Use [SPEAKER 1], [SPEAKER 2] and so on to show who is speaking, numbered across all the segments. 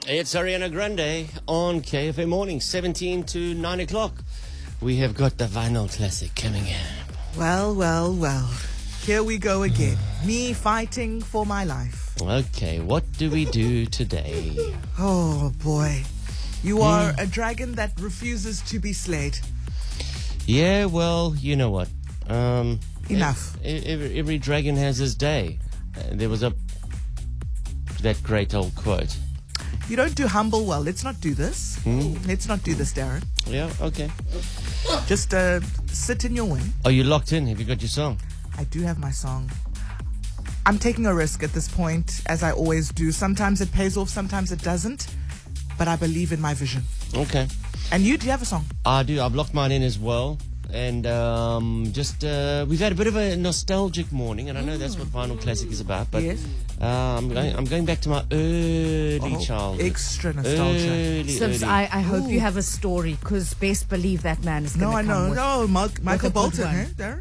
[SPEAKER 1] It's Ariana Grande on KFM Morning, 17 to 9 o'clock. We have got the vinyl classic coming in.
[SPEAKER 2] Well. Here we go again. Me fighting for my life.
[SPEAKER 1] Okay, what do we do today?
[SPEAKER 2] Oh, boy. You are a dragon that refuses to be slayed.
[SPEAKER 1] Yeah, well, you know what?
[SPEAKER 2] Enough.
[SPEAKER 1] Every dragon has his day. There was that great old quote.
[SPEAKER 2] You don't do humble well. Let's not do this. Let's not do this, Darren.
[SPEAKER 1] Yeah, okay.
[SPEAKER 2] Just sit in your wing.
[SPEAKER 1] Are you locked in? Have you got your song?
[SPEAKER 2] I do have my song. I'm taking a risk at this point, as I always do. Sometimes it pays off, sometimes it doesn't. But I believe in my vision.
[SPEAKER 1] Okay.
[SPEAKER 2] And you, do you have a song?
[SPEAKER 1] I do. I've locked mine in as well. And we've had a bit of a nostalgic morning, and I know that's what Vinyl Classic is about. But
[SPEAKER 2] Yes.
[SPEAKER 1] I'm going back to my early childhood.
[SPEAKER 2] Extra nostalgia.
[SPEAKER 3] Sims, I hope you have a story, because best believe that man is going to
[SPEAKER 2] No, I
[SPEAKER 3] come
[SPEAKER 2] know.
[SPEAKER 3] with.
[SPEAKER 2] No, Michael
[SPEAKER 3] a good
[SPEAKER 2] Bolton,
[SPEAKER 3] one.
[SPEAKER 2] eh, Darren?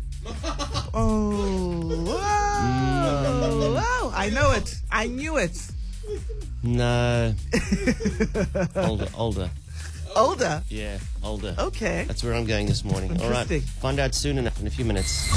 [SPEAKER 2] Wow. I know it. I knew it.
[SPEAKER 1] No. Older.
[SPEAKER 2] Older.
[SPEAKER 1] Yeah, older.
[SPEAKER 2] Okay.
[SPEAKER 1] That's where I'm going this morning. All right.
[SPEAKER 2] Interesting.
[SPEAKER 1] Find out soon enough in a few minutes.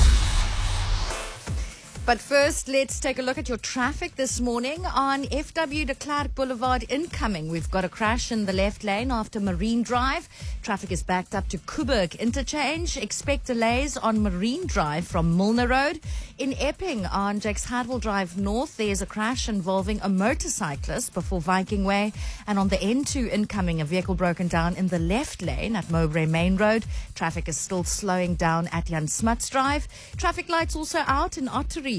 [SPEAKER 3] But first, let's take a look at your traffic this morning on FW de Klerk Boulevard incoming. We've got a crash in the left lane after Marine Drive. Traffic is backed up to Kuburg Interchange. Expect delays on Marine Drive from Milner Road. In Epping on Jakes Hardwell Drive North, there's a crash involving a motorcyclist before Viking Way. And on the N2 incoming, a vehicle broken down in the left lane at Mowbray Main Road. Traffic is still slowing down at Jan Smuts Drive. Traffic lights also out in Ottery